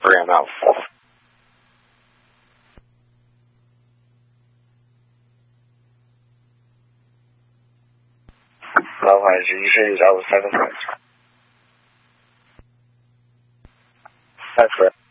Bring them out.老板局是1.5 seconds. That's right.